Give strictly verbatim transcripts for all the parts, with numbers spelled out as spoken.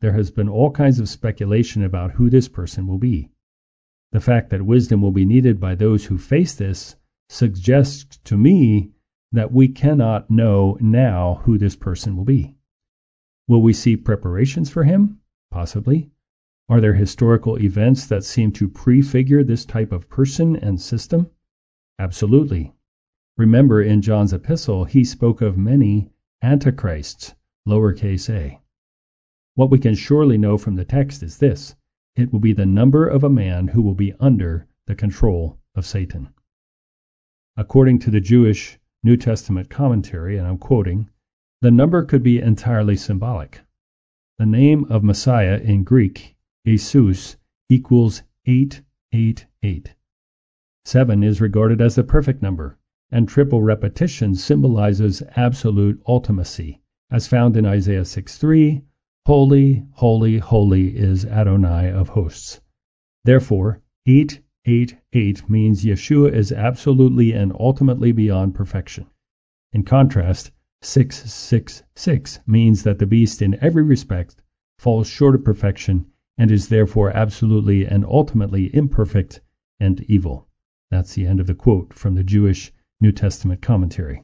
there has been all kinds of speculation about who this person will be. The fact that wisdom will be needed by those who face this suggests to me that we cannot know now who this person will be. Will we see preparations for him? Possibly. Are there historical events that seem to prefigure this type of person and system? Absolutely. Remember, in John's epistle, he spoke of many antichrists, lowercase a. What we can surely know from the text is this: it will be the number of a man who will be under the control of Satan. According to the Jewish New Testament commentary, and I'm quoting, the number could be entirely symbolic. The name of Messiah in Greek, Jesus, equals eight eight eight. Seven is regarded as the perfect number, and triple repetition symbolizes absolute ultimacy, as found in Isaiah six three, Holy, holy, holy is Adonai of hosts. Therefore, eight eight eight means Yeshua is absolutely and ultimately beyond perfection. In contrast, six six six means that the beast in every respect falls short of perfection and is therefore absolutely and ultimately imperfect and evil. That's the end of the quote from the Jewish New Testament commentary.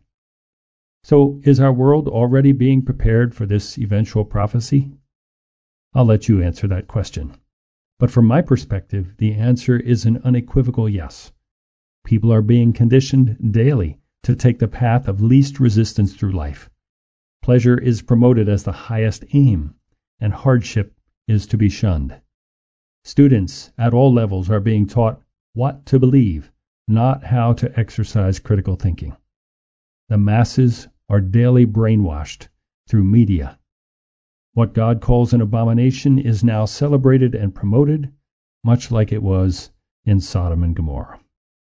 So, is our world already being prepared for this eventual prophecy? I'll let you answer that question. But from my perspective, the answer is an unequivocal yes. People are being conditioned daily to take the path of least resistance through life. Pleasure is promoted as the highest aim, and hardship is to be shunned. Students at all levels are being taught what to believe, not how to exercise critical thinking. The masses are daily brainwashed through media. What God calls an abomination is now celebrated and promoted, much like it was in Sodom and Gomorrah.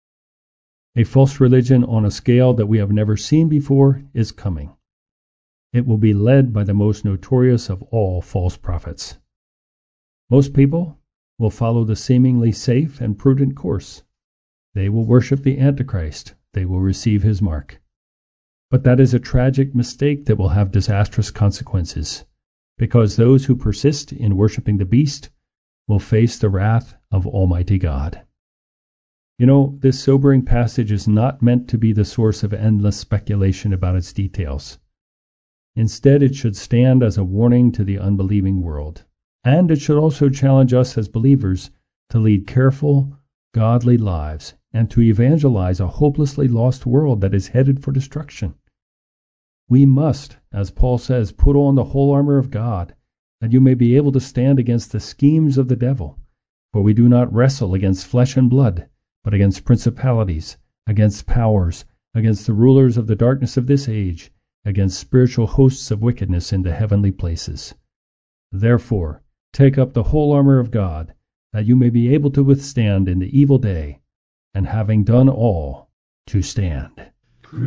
A false religion on a scale that we have never seen before is coming. It will be led by the most notorious of all false prophets. Most people will follow the seemingly safe and prudent course. They will worship the Antichrist. They will receive his mark. But that is a tragic mistake that will have disastrous consequences, because those who persist in worshiping the beast will face the wrath of Almighty God. You know, this sobering passage is not meant to be the source of endless speculation about its details. Instead, it should stand as a warning to the unbelieving world, and it should also challenge us as believers to lead careful, godly lives and to evangelize a hopelessly lost world that is headed for destruction. We must, as Paul says, put on the whole armor of God, that you may be able to stand against the schemes of the devil. For we do not wrestle against flesh and blood, but against principalities, against powers, against the rulers of the darkness of this age, against spiritual hosts of wickedness in the heavenly places. Therefore, take up the whole armor of God, that you may be able to withstand in the evil day, and having done all, to stand.